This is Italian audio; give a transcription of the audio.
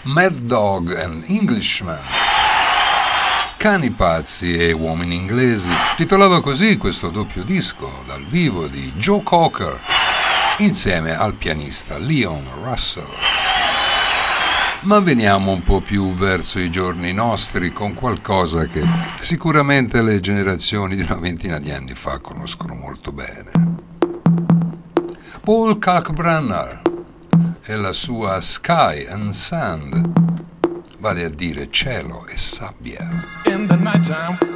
Mad Dog and Englishman, Cani pazzi e uomini inglesi, titolava così questo doppio disco dal vivo di Joe Cocker insieme al pianista Leon Russell. Ma veniamo un po' più verso i giorni nostri con qualcosa che sicuramente le generazioni di una ventina di anni fa conoscono molto bene. Paul Kalkbrenner e la sua Sky and Sand, vale a dire cielo e sabbia. In the nighttime